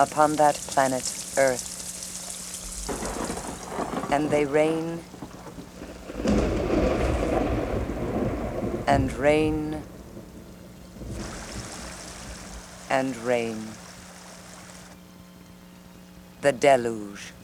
upon that planet Earth, and they reign and reign and reign. The deluge.